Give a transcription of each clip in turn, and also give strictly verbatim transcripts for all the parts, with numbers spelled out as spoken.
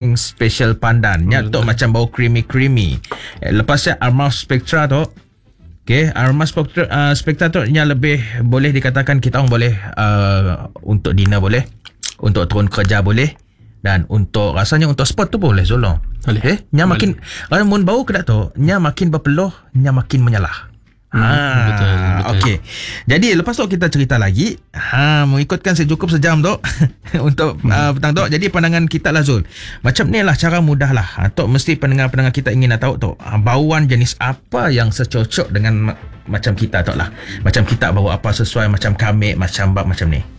paling special pandan. Nya tok macam bau creamy-creamy. Eh, lepas tu Armaf Spectra tu. Okay, Armaf Spectra, uh, Spectra tu nya lebih boleh dikatakan kita orang boleh uh, untuk dinner boleh, untuk turun kerja boleh, dan untuk rasanya untuk sport tu boleh Zolo. Boleh. Okay, nya makin kalau mun bau kedak tu, nya makin berpeluh, nya makin menyalah. Hmm, ha, betul, betul. Okey. Jadi lepas tu kita cerita lagi. Ha, mengikutkan secukup sejam tu untuk hmm. uh, petang tu. Jadi pandangan kita lah Zul. Macam ni lah cara mudah lah. Ha, tok mesti pendengar-pendengar kita ingin nak tahu tu ha, bauan jenis apa yang secocok dengan ma- macam kita tok lah. Macam kita bau apa sesuai macam kami macam bab macam ni.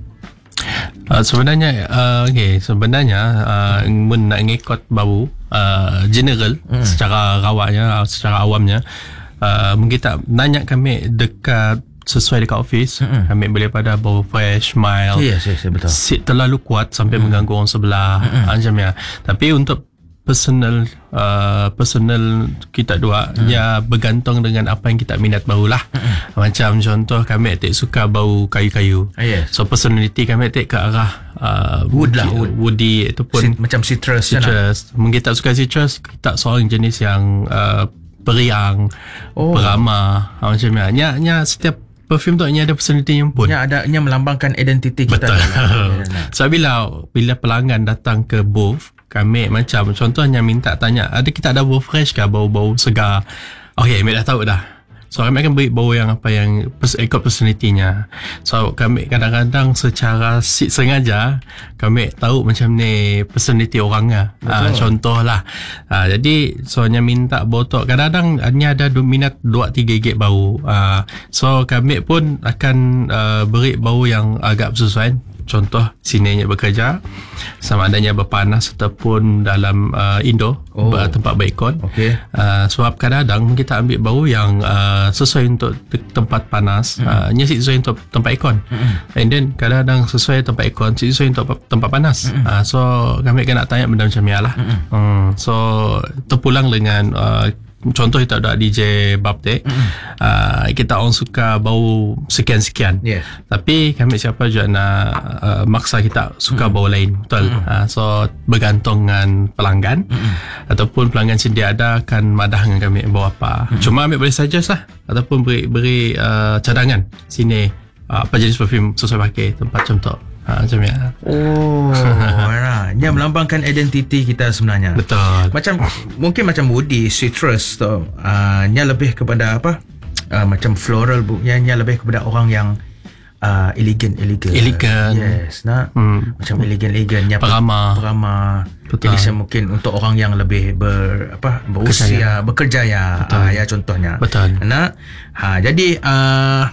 Uh, sebenarnya uh, okay, sebenarnya uh, mun nak ngikut bau uh, general hmm. secara rawaknya, secara awamnya, Uh, mungkin tak nanya kami dekat sesuai dekat office, mm-hmm. kami boleh pada bau fresh, mild. Yes, yes, betul. Si, terlalu kuat sampai mm-hmm. mengganggu orang sebelah, mm-hmm. macam ya. Tapi untuk personal uh, personal kita dua, mm-hmm. ya bergantung dengan apa yang kita minat bau lah. Mm-hmm. Macam contoh kami tak suka bau kayu-kayu. Ah, yes. So personality kami tak ke arah uh, wood lah, wood. woody ataupun Sin, macam citrus. Citrus. Lah. Mungkin tak suka citrus, kita seorang jenis yang uh, periang, oh. perama, macam ni. Nya, nya setiap perfume tu nya ada personality yang pun. Nya ada, nya melambangkan identiti kita. Betul. So bila bila pelanggan datang ke booth, kami macam contohnya minta tanya, ada kita ada bau fresh ke, bau-bau segar. Okey, kami dah tahu dah. So kami akan beri bau yang apa yang ikut personality-nya. So kami kadang-kadang secara sengaja kami tahu macam ni personality orangnya. Uh, contohlah. Uh, jadi soalnya minta bau tu kadang-kadang hanya ada minat dua tiga gig bau. Uh, so kami pun akan uh, beri bau yang agak sesuai. Contoh sininya bekerja sama adanya berpanas ataupun dalam uh, indoor, oh. tempat berikon. Okay. Uh, sebab kadang-kadang kita ambil bau yang uh, sesuai untuk tempat panas, mm-hmm. uh, nya sesuai untuk tempat aircon. Mm-hmm. And then kadang-kadang sesuai tempat aircon, sesuai untuk tempat panas. Mm-hmm. Uh, so kami kena tanya benda macam ni lah. Mm-hmm. Um, so terpulang dengan uh, contoh kita ada D J Babtek, mm-hmm. uh, kita orang suka bau sekian-sekian, yes. Tapi kami siapa juga nak uh, maksa kita suka mm-hmm. bau lain, betul. Mm-hmm. uh, so bergantung dengan pelanggan, mm-hmm. ataupun pelanggan sedia ada akan madah dengan kami bau apa, mm-hmm. cuma kami boleh suggest lah ataupun beri, beri uh, cadangan sini uh, apa jenis perfume sesuai pakai tempat contoh. Ha, macam ni. Oh, nah, dia melambangkan identiti kita sebenarnya. Betul. Macam mungkin macam woody, citrus tu, uh, nya lebih kepada apa? Uh, macam floral, nya nya lebih kepada orang yang uh, elegan, elegan. Elegan. Yes, nah. Hmm. Macam elegan, elegan, nya perama. Perama. Betul. Jadi saya mungkin untuk orang yang lebih ber apa? berusia, berkerjaya, uh, ya contohnya. Betul. Nah, ha, jadi uh,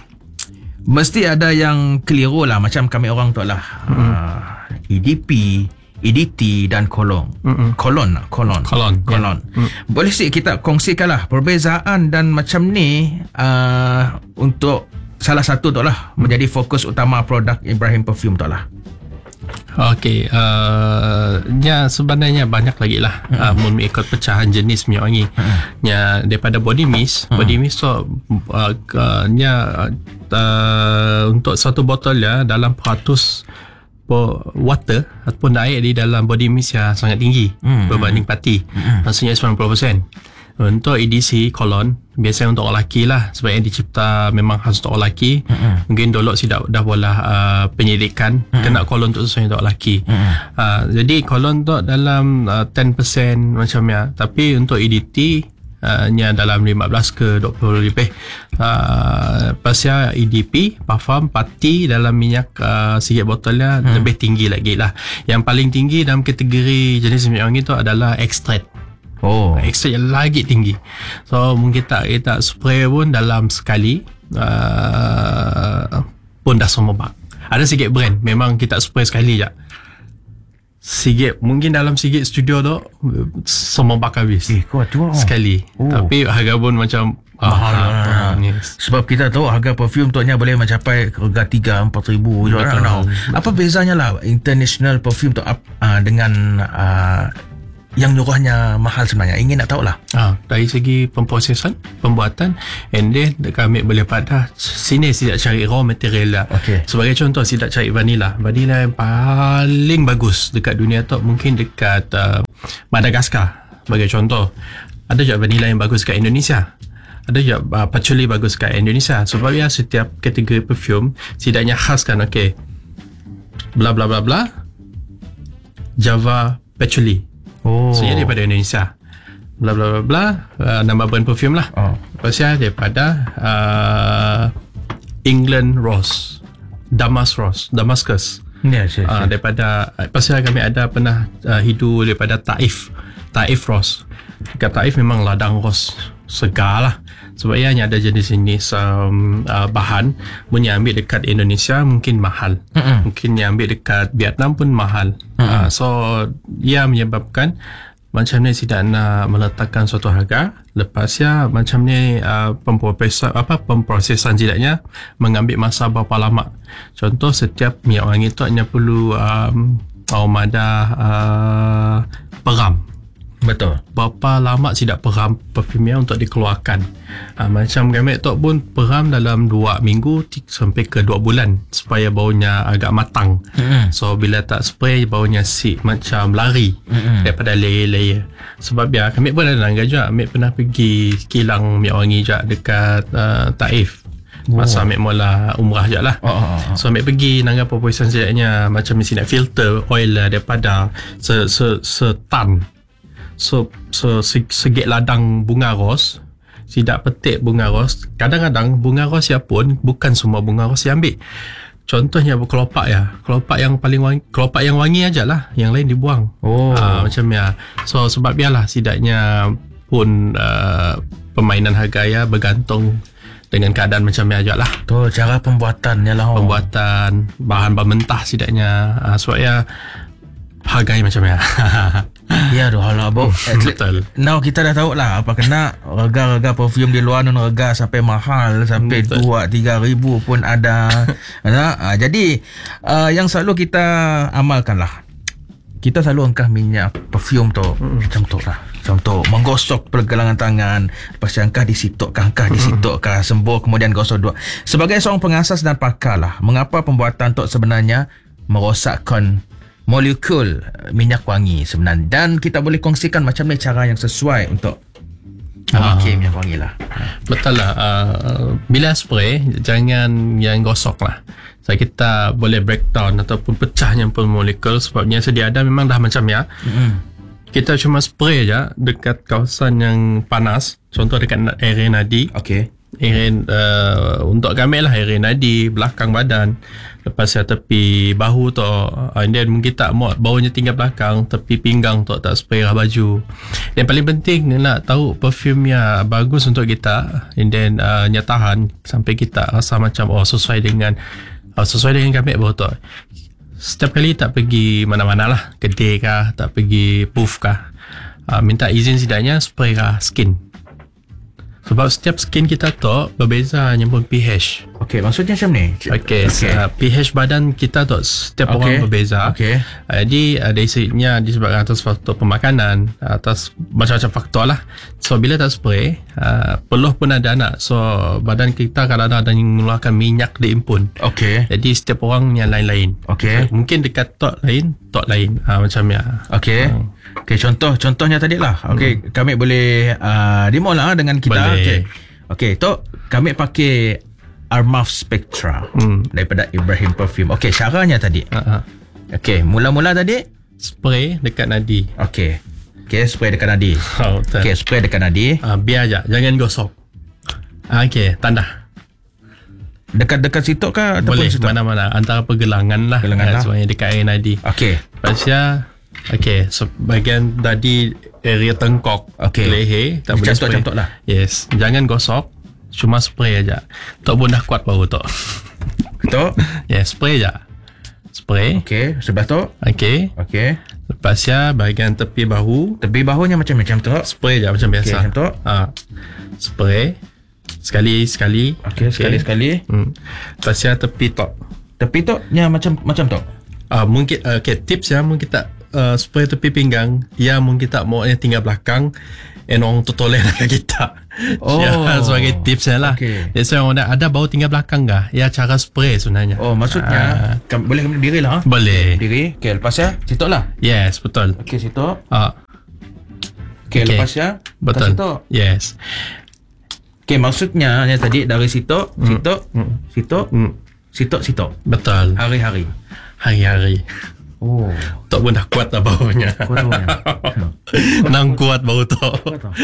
mesti ada yang keliru lah macam kami orang tu lah, mm-hmm. uh, E D P, E D T dan kolon. Mm-hmm. Kolon lah, kolon. Kolon. Kolon. Yeah. Mm. Boleh sih kita kongsikan lah perbezaan dan macam ni uh, untuk salah satu tu lah mm. menjadi fokus utama produk Ibrahim Perfume tu lah. Okey, uh, nya sebenarnya banyak lagi lah. Mm-hmm. Uh, mun ikut pecahan jenis minyak wangi. Mm-hmm. Nya daripada body mist, mm-hmm. body mist tu uh, uh, nya uh, untuk satu botol ya dalam peratus water ataupun air di dalam body mist yang sangat tinggi, mm-hmm. berbanding pati. Mm-hmm. Maksudnya sembilan puluh peratus. Untuk E D C kolon biasanya untuk orang lelaki lah, sebab yang dicipta memang khas untuk orang lelaki. Mm-hmm. Mungkin dulu sih dah, dah bola uh, penyelidikan, mm-hmm. kena kolon untuk sesuai untuk lelaki. Mm-hmm. uh, jadi kolon tu dalam uh, sepuluh peratus macam ya, tapi untuk E D T uh, nya dalam lima belas ke dua puluh lebih. Uh, pasal E D P parfum pati dalam minyak uh, sikit botolnya, mm-hmm. lebih tinggi lagi lah. Yang paling tinggi dalam kategori jenis minyak wangi tu adalah extract. Oh, extract yang lagi tinggi. So mungkin tak kita spray pun dalam sekali uh, pun dah semua bak. Ada sikit brand memang kita spray sekali je. Sikit mungkin dalam sikit studio tu semua bak habis. Eh, kuat tu. Sekali. Oh. Tapi harga pun macam mahal. Ah, ah, yes. Sebab kita tahu harga perfume tu nya boleh mencapai harga tiga empat ribu je orang. Apa bezanya lah international perfume tu uh, dengan uh, yang nyuruhnya mahal sebenarnya? Ingin nak tahulah. Ah, dari segi pemprosesan, pembuatan, and then kami boleh pada sini tidak cari raw material lah. Okay. Sebagai contoh, tidak cari vanilla. Vanilla yang paling bagus dekat dunia tu mungkin dekat uh, Madagaskar sebagai contoh. Ada juga vanilla yang bagus kat Indonesia. Ada juga uh, patchouli bagus kat Indonesia. Sebab ya setiap kategori perfume setidaknya khaskan, okay, bla bla bla bla Java patchouli. Oh. So ia daripada Indonesia. Bla bla bla bla uh, nama brand perfume lah. Oh. Lepas ya daripada uh, England Rose, Damas Rose, Damascus. Yes, yes, yes. Uh, daripada pasal kami ada pernah uh, hidu daripada Taif, Taif Rose. Dekat Taif memang ladang ros segar lah. Sebab ianya ada jenis-jenis um, uh, bahan. Punya ambil dekat Indonesia mungkin mahal. Mm-hmm. Mungkin yang ambil dekat Vietnam pun mahal. Mm-hmm. Uh, so ia menyebabkan macam ni tidak nak meletakkan suatu harga. Lepas ya macam ni uh, pemprosesan apa pemprosesan tidaknya mengambil masa berapa lama. Contoh setiap minyak wangi tu hanya perlu um, armada uh, peram. Betul. Berapa lama tidak peram perfumnya untuk dikeluarkan. Ha, macam Gamek Talk pun peram dalam dua minggu sampai ke dua bulan supaya baunya agak matang. Mm-hmm. So bila tak spray baunya sik macam lari mm-hmm. daripada layer-layer. Sebab ya Gamek pun ada langgar juga. Gamek pernah pergi kilang minyak wangi juga dekat uh, Taif. Masa Amek mula umrah je lah. oh, oh, oh. So Amek pergi nanggar proportion setidaknya macam mesti nak filter oil lah daripada se, se, setan. So, so segit ladang bunga ros, tidak petik bunga ros. Kadang-kadang bunga ros ya pun bukan semua bunga ros yang ambil. Contohnya kelopak ya, kelopak yang paling wangi, kelopak yang wangi aja lah, yang lain dibuang. Oh, uh, macam ya. So sebab biarlah setidaknya pun uh, permainan harga ya bergantung dengan keadaan macam ni aja lah. Tu cara pembuatannya lah. Pembuatan bahan bahan mentah setidaknya. Uh, sebab ya harganya macam ya. Ya doh lah Bob. Betul. Now kita dah tahu lah apa kena rega-rega perfume di luar non rega sampai mahal sampai dua tiga ribu pun ada. Nah, uh, jadi uh, yang selalu kita amalkan lah. Kita selalu angkah minyak perfume tu mm. macam tu lah. Macam tu menggosok pergelangan tangan, lepas angkah disituk kah, angkah disituk kah, sembuh kemudian gosok dua. Sebagai seorang pengasas dan pakar lah, mengapa pembuatan tu sebenarnya merosakkan molekul minyak wangi sebenarnya, dan kita boleh kongsikan macam ni cara yang sesuai untuk memakai minyak wangi lah. Betul lah. Uh, bila spray jangan yang gosok lah. So kita boleh breakdown ataupun pecahnya pun molekul, sebabnya sedia ada memang dah macam ya. Mm-hmm. Kita cuma spray je dekat kawasan yang panas, contoh dekat area nadi. Okay. Area uh, untuk kami lah area nadi, belakang badan. Lepas ya tepi bahu tu, and then mungkin tak mau baunya tinggal belakang, tepi pinggang tu tak spray lah baju. Dan paling penting nak tahu perfumnya bagus untuk kita, and then uh, nya tahan sampai kita rasa macam oh sesuai dengan uh, sesuai dengan kami bau tu. Setiap kali tak pergi mana-mana lah, kedai kah, tak pergi puff kah, uh, minta izin setidaknya spray kah skin. Sebab setiap skin kita tu berbeza hanya pun pH. Okey, maksudnya macam ni. Okey, okay. uh, pH badan kita tu setiap okay. orang berbeza. Okey. Uh, jadi ada isinya disebabkan atas faktor pemakanan, atas macam-macam faktor lah. So bila tak spray, uh, peluh pun ada anak. So badan kita kadang-kadang ada yang mengeluarkan minyak diimpun. Okey. Jadi setiap orang yang lain-lain. Okey. Uh, mungkin dekat tok lain, tok lain uh, macam ya. Okey. Uh. Okey, contoh contohnya tadi lah. Okey, hmm. kami boleh uh, demo lah dengan kita. Okey. Okey, tu kami pakai Armaf Spectra hmm. daripada Ibrahim Perfume. Okey, caranya tadi. Uh-huh. Okey, mula-mula tadi spray dekat nadi. Okey. Okey, spray dekat nadi. Oh, okey, spray dekat nadi. Uh, biar aja, jangan gosok. Uh, Okey, tanda. Dekat-dekat situ kah ataupun boleh situ? mana-mana, antara pergelangan lah. Pergelangan lah. Semuanya dekat air nadi. Okey. Pasal okey, so bahagian tadi area tengkok, okay. leher tak boleh spray. Cantik lah. Yes, jangan gosok, cuma spray aja. Tok pun dah kuat bau tok. Tok? Yes, spray aja. Spray. Okey, sebelah tok. Okey. Okey. Lepas ya bahagian tepi bahu. Tepi bahunya macam-macam tok. Spray aja macam biasa. Okey, macam tok. Ha. Spray. Sekali sekali. Okey, okay. sekali-sekali. Hmm. Lepas ya tepi tok. Tepi toknya macam macam tok. Ah uh, mungkin uh, okey, tips ya mungkin kita Uh, spray tepi pinggang, ya mungkin tak mau yang tinggal belakang, and orang tu toleh dekat kita. Oh, ya, sebagai tipsnya lah. Okay. Jadi so, ada, ada bau tinggal belakang kah? Ya cara spray sebenarnya. Oh, maksudnya uh, kam, boleh kami diri lah. Boleh. Diri. Okay, lepas ya, situ lah. Yes, betul. Okay, situ. Ah. Uh, Okay, Okay. lepas ya. Betul. Sitok. Yes. Okay, maksudnya yang tadi dari sitok, Hmm. sitok, Hmm. sitok, Hmm. sitok, sitok. Betul. Hari-hari. Hari-hari. Oh, Tok pun dah kuat dah baunya. kuat baunya. Nang kuat bau Tok. Kuat tau.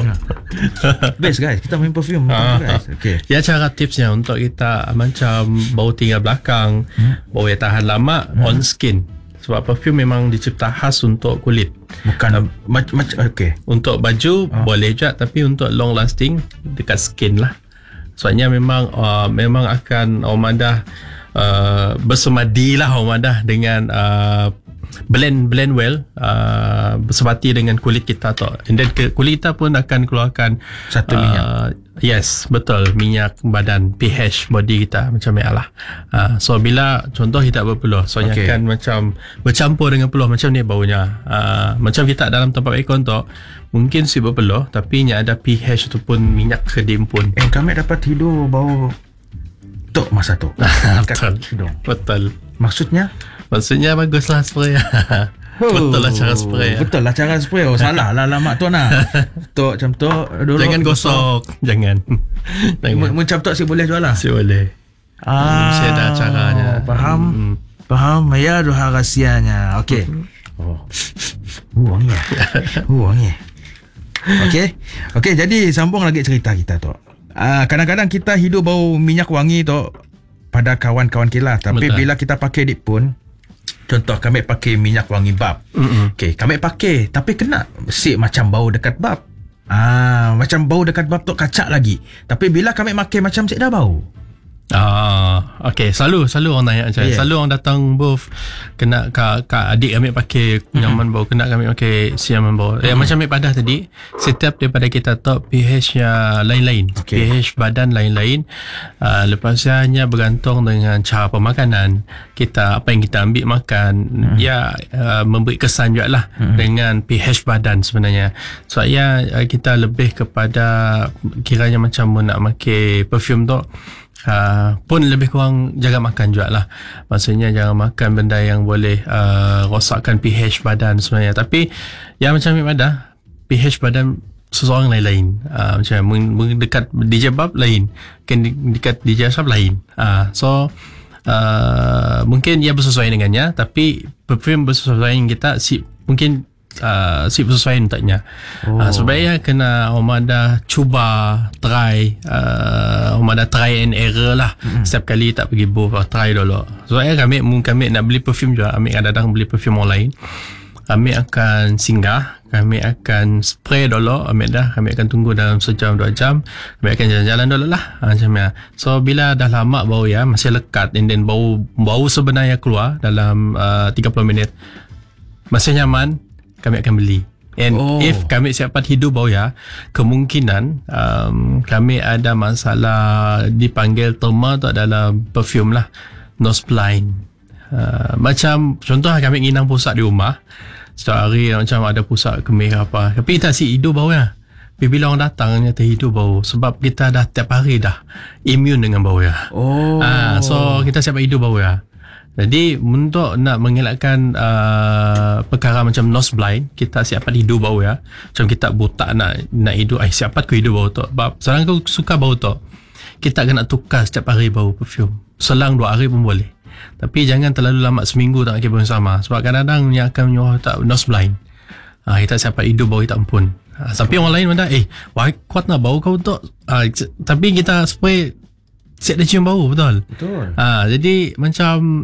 Best guys, kita main perfume Ah. guys. Okay. Ya, cara tipsnya untuk kita macam bau tinggal belakang, hmm. bau yang tahan lama hmm. on skin. Sebab perfume memang dicipta khas untuk kulit. Bukan macam macam okay. Untuk baju Ah. boleh juga, tapi untuk long lasting dekat skin lah. Soalnya memang uh, memang akan orang madah uh, bersemadi lah orang madah dengan uh, blend blend well uh, bersebati dengan kulit kita tu. And then ke, kulit kita pun akan keluarkan Satu minyak. Yes, betul, minyak badan, pH body kita macam ni lah. Uh, so bila contoh kita berpeluh, soalnya Okay. akan macam bercampur dengan peluh macam ni baunya. Uh, macam kita dalam tempat aircon tu mungkin si berpeluh tapi nya ada pH ataupun minyak kedim pun. Eh, kami dapat tidur bau tok masa tu. Betul. Hidung. Betul. Maksudnya? Maksudnya baguslah spray. Betul lah cara spray. Betul lah cara spray. Oh, salah lah lama tu nak. Tok macam tu dulu. Jangan gosok. Jangan. Jangan. Macam tok si boleh jual lah. Si boleh. Ah, Mesti ada caranya. Faham? Hmm. Faham? Ya, ada rahasianya. Okey. Oh. Uh, wangi. Uh, wangi. Okey. Okey, jadi sambung lagi cerita kita tu. Ah, kadang-kadang kita hidup bau minyak wangi tu pada kawan-kawan kita. Tapi Betul. bila kita pakai dik pun, contoh kami pakai minyak wangi bab. Mm-mm. Okey, kami pakai tapi kena si macam bau dekat bab. Ah, macam bau dekat bab tu kacak lagi. Tapi bila kami pakai macam cik dah bau. Ah, okay. Selalu Selalu orang tanya macam Yeah. yeah. Selalu orang datang booth, kena kak, kak adik kami pakai nyaman bau, kena kami pakai si nyaman bau. Eh, macam ambil padah tadi, setiap daripada kita tahu pH nya lain-lain. Okay. pH badan lain-lain. Uh, lepasnya hanya bergantung dengan cara pemakanan kita, apa yang kita ambil makan. Hmm. Ya, uh, memberi kesan juga lah hmm. dengan pH badan sebenarnya. So ya, uh, kita lebih kepada kiranya macam nak pakai perfume tu, Uh, pun lebih kurang jaga makan juga lah. Maksudnya jangan makan benda yang boleh uh, rosakkan pH badan sebenarnya. Tapi yang macam ambil pada pH badan seseorang lain-lain. Uh, macam mendekat D J Bab lain, kan dekat D J Ashraf lain. Uh, so uh, mungkin ia bersesuaian dengannya, tapi perfume bersesuaian kita si mungkin Uh, si bersesuaian untuknya. Oh. Uh, sebaiknya kena orang dah cuba try, uh, orang dah try and error lah. Mm-hmm. Setiap kali tak pergi booth, try dulu. Sebabnya kami kami nak beli perfume juga, kami kadang-kadang beli perfume online. Kami akan singgah, kami akan spray dulu, kami dah, kami akan tunggu dalam sejam dua jam, kami akan jalan-jalan dulu lah. Ha, macam ya. So bila dah lama bau ya, masih lekat, and then bau bau sebenarnya keluar dalam uh, tiga puluh minit, masih nyaman, kami akan beli. And oh. if kami siapat hidup bau ya, kemungkinan um, kami ada masalah dipanggil terma tu dalam perfume lah, nose blind. Uh, macam contoh kami nginang pusat di rumah, setiap hari macam ada pusat kemih apa, tapi kita si hidup bau ya. Tapi bila orang datang nyata hidup bau, sebab kita dah tiap hari dah immune dengan bau ya. Oh. Uh, so kita siap hidup bau ya. Jadi untuk nak mengelakkan uh, perkara macam nose blind, kita siapkan hidup bau ya. Macam kita buta nak nak hidup, eh siapa ku hidup bau tu. Sebab seorang kau suka bau tu, kita kena tukar setiap hari bau perfume. Selang dua hari pun boleh. Tapi jangan terlalu lama, seminggu tak pakai perfume sama. Sebab kadang-kadang yang akan menyuruh tak nose blind. Ha, kita siapkan hidup bau kita pun. Ha, tapi orang lain mana, eh wah kuat nak bau kau tu. Ha, tapi kita spray siap dah cium bau, betul? Betul. Ha, jadi macam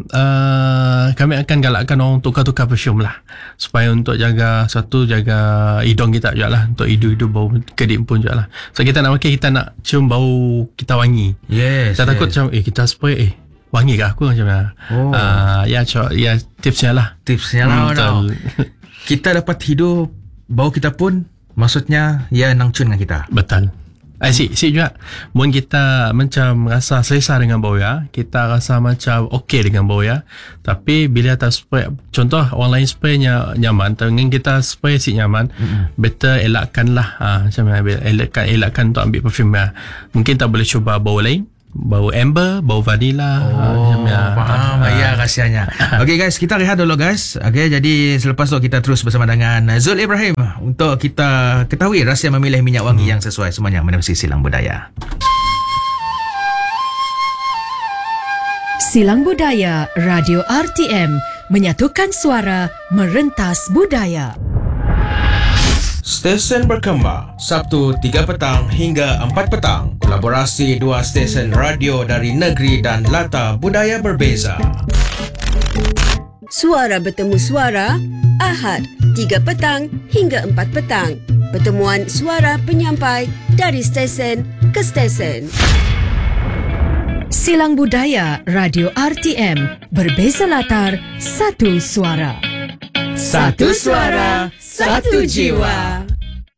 uh, kami akan galakkan orang tukar-tukar perfume lah, supaya untuk jaga, satu jaga hidung kita juga lah, untuk hidup-hidup bau kedip pun juga lah. So kita nak pakai, kita nak cium bau kita wangi. Yes. Kita yes. takut macam eh kita spray eh wangi ke aku macam mana. Oh. Uh, ya co, ya tipsnya lah. Tipsnya lah. Hmm, kita dapat hidup bau kita pun, maksudnya ya nang cun dengan kita. Betul. Eh, si, si juga mungkin kita macam rasa selesa dengan bau ya, kita rasa macam okey dengan bau ya, tapi bila kita spray, contoh orang lain spraynya nyaman, dengan kita spray si nyaman, mm-hmm. better elakkan lah, ha, macam mana elakkan, elakkan untuk ambil perfume ya. Mungkin tak boleh cuba bau lain, bau amber, bau vanilla. Oh, uh, faham. Uh, ya, rahsianya. Okey guys, kita rehat dulu guys. Okey, jadi selepas tu kita terus bersama dengan Zul Ibrahim untuk kita ketahui rahsia memilih minyak wangi hmm. yang sesuai semuanya menerusi Silang Budaya. Silang Budaya Radio R T M menyatukan suara merentas budaya. Stesen berkembang Sabtu tiga petang hingga empat petang. Kolaborasi dua stesen radio dari negeri dan latar budaya berbeza. Suara bertemu suara Ahad tiga petang hingga empat petang. Pertemuan suara penyampai dari stesen ke stesen. Silang Budaya Radio R T M, berbeza latar, satu suara. Satu suara, satu jiwa.